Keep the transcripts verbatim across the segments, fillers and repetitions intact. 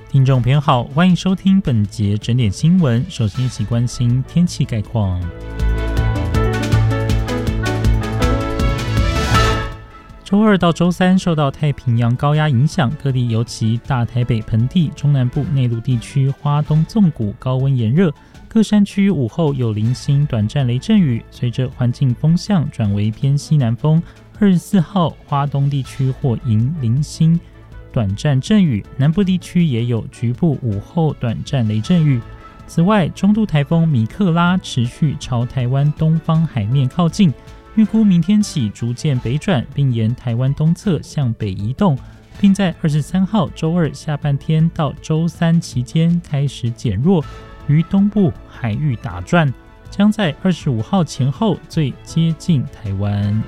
听众朋友好，欢迎收听本节整点新闻。首先一起关心天气概况。周二到周三受到太平洋高压影响，各地尤其大台北盆地、中南部内陆地区、花东纵谷高温炎热，各山区午后有零星短暂雷阵雨。随着环境风向转为偏西南风，二十四号花东地区或迎零星短暂阵雨，南部地区也有局部午后短暂雷阵雨。此外，中度台风米克拉持续朝台湾东方海面靠近，预估明天起逐渐北转，并沿台湾东侧向北移动，并在二十三号周二下半天到周三期间开始减弱，于东部海域打转，将在二十五号前后最接近台湾。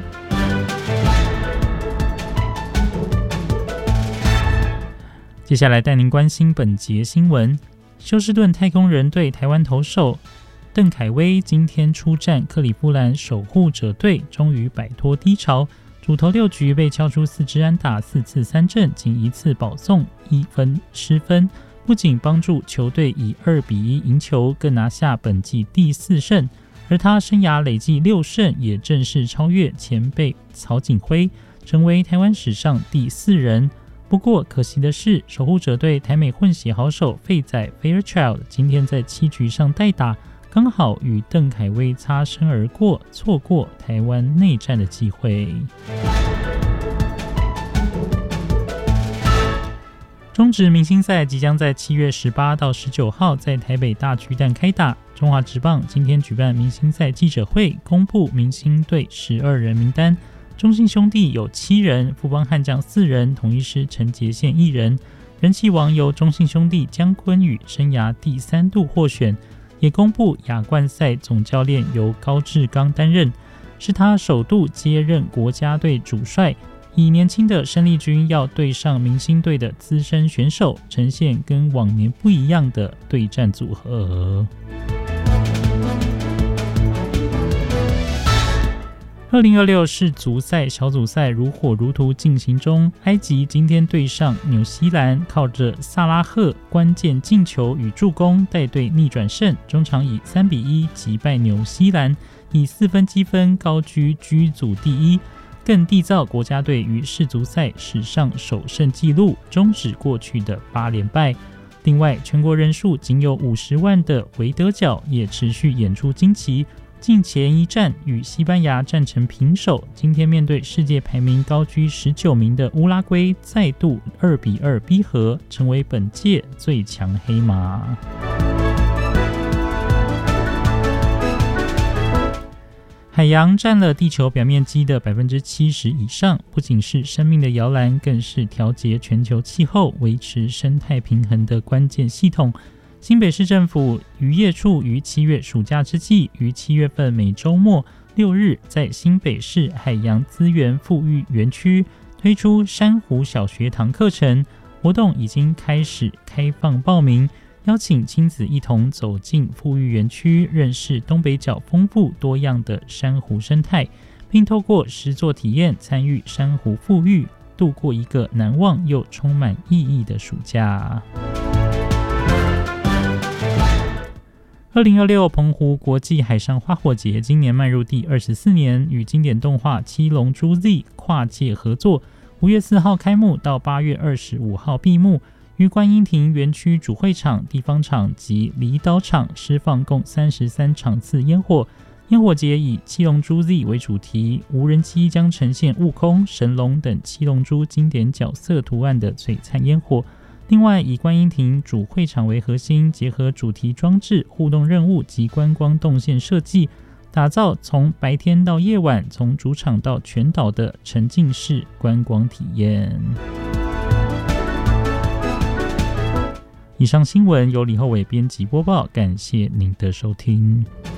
接下来带您关心本节新闻。休斯顿太空人队台湾投手邓凯威今天出战克利夫兰守护者队，终于摆脱低潮，主投六局被敲出四支安打，四次三振，仅一次保送，一分失分，不仅帮助球队以二比一赢球，更拿下本季第四胜。而他生涯累计六胜，也正式超越前辈曹锦辉，成为台湾史上第四人。不过可惜的是，守护者队台美混血好手费仔 Fairchild 今天在七局上代打，刚好与邓凯威擦身而过，错过台湾内战的机会。中职明星赛即将在七月十八到十九号在台北大巨蛋开打。中华职棒今天举办明星赛记者会，公布明星队十二人名单。中信兄弟有七人，富邦悍将四人，统一狮陈杰宪一人。人气王由中信兄弟江坤宇生涯第三度获选，也公布亚冠赛总教练由高志刚担任，是他首度接任国家队主帅。以年轻的生力军要对上明星队的资深选手，呈现跟往年不一样的对战组合。二零二六世足赛小组赛如火如荼进行中，埃及今天对上纽西兰，靠着萨拉赫关键进球与助攻带队逆转胜，中场以三比一击败纽西兰，以四分积分高居居组第一，更缔造国家队于世足赛史上首胜纪录，终止过去的八连败。另外，全国人数仅有五十万的维德角也持续演出惊奇，近前一战与西班牙战成平手，今天面对世界排名高居十九名的乌拉圭，再度二比二逼和，成为本届最强黑马。海洋占了地球表面积的 百分之七十 以上，不仅是生命的摇篮，更是调节全球气候、维持生态平衡的关键系统。新北市政府渔业处于七月暑假之际，于七月份每周末六日，在新北市海洋资源富裕园区推出珊瑚小学堂课程，活动已经开始开放报名，邀请亲子一同走进富裕园区，认识东北角丰富多样的珊瑚生态，并透过实作体验参与珊瑚富裕，度过一个难忘又充满意义的暑假。二零二六澎湖国际海上花火节今年迈入第二十四年，与经典动画《七龙珠 Z》跨界合作，五月四号开幕到八月二十五号闭幕，于观音亭园区主会场、地方场及离岛场释放共三十三场次烟火。烟火节以七龙珠 Z 为主题，无人机将呈现悟空、神龙等七龙珠经典角色图案的璀璨烟火。另外，以观音亭主会场为核心，结合主题装置、互动任务及观光动线设计，打造从白天到夜晚、从主场到全岛的沉浸式观光体验。以上新闻由李厚伟编辑播报，感谢您的收听。